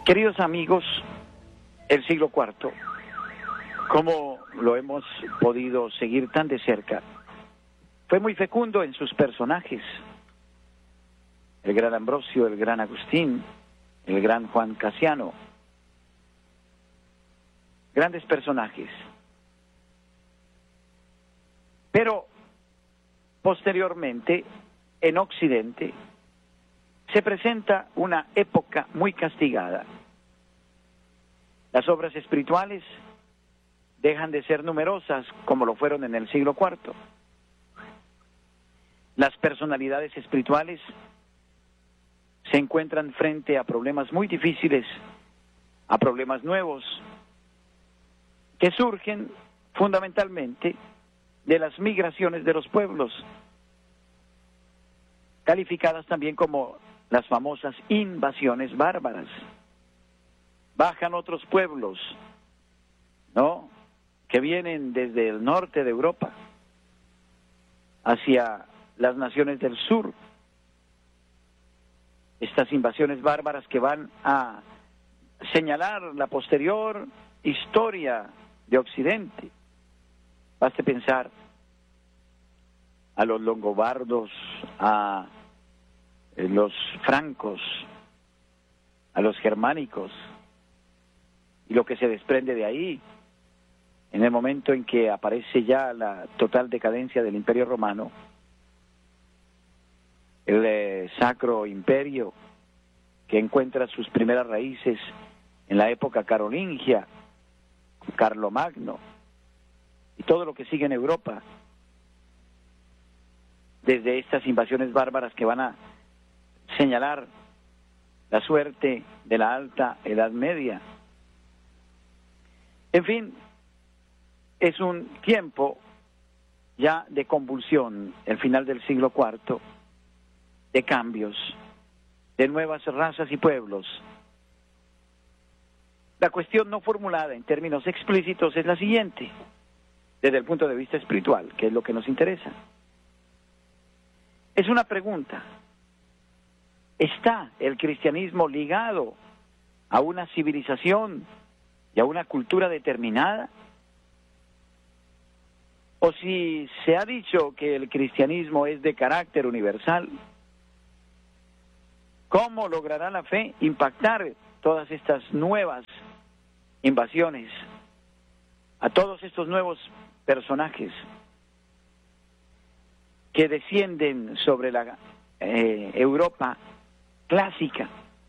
Queridos amigos, el siglo IV, ¿cómo lo hemos podido seguir tan de cerca? Fue muy fecundo en sus personajes. El gran Ambrosio, el gran Agustín, el gran Juan Casiano. Grandes personajes. Pero posteriormente, en Occidente, se presenta una época muy castigada. Las obras espirituales dejan de ser numerosas como lo fueron en el siglo IV. Las personalidades espirituales se encuentran frente a problemas muy difíciles, a problemas nuevos, que surgen fundamentalmente de las migraciones de los pueblos, calificadas también como las famosas invasiones bárbaras. Bajan otros pueblos, ¿no?, que vienen desde el norte de Europa hacia las naciones del sur. Estas invasiones bárbaras que van a señalar la posterior historia de Occidente. Baste pensar a los longobardos, a los francos, a los germánicos, y lo que se desprende de ahí, en el momento en que aparece ya la total decadencia del Imperio Romano, el Sacro Imperio, que encuentra sus primeras raíces en la época carolingia, Carlomagno, y todo lo que sigue en Europa, desde estas invasiones bárbaras que van a señalar la suerte de la Alta Edad Media. En fin, es un tiempo ya de convulsión, el final del siglo IV, de cambios, de nuevas razas y pueblos. La cuestión no formulada en términos explícitos es la siguiente, desde el punto de vista espiritual, que es lo que nos interesa. Es una pregunta. ¿Está el cristianismo ligado a una civilización y a una cultura determinada? O si se ha dicho que el cristianismo es de carácter universal, ¿cómo logrará la fe impactar todas estas nuevas invasiones, a todos estos nuevos personajes que descienden sobre la Europa clásica?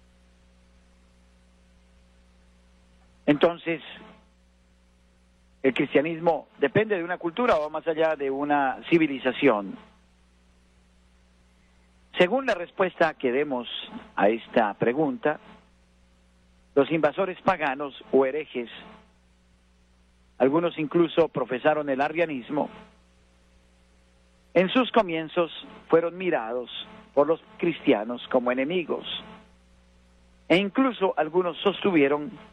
Entonces, ¿el cristianismo depende de una cultura o va más allá de una civilización? Según la respuesta que demos a esta pregunta, los invasores paganos o herejes, algunos incluso profesaron el arrianismo, en sus comienzos fueron mirados por los cristianos como enemigos, e incluso algunos sostuvieron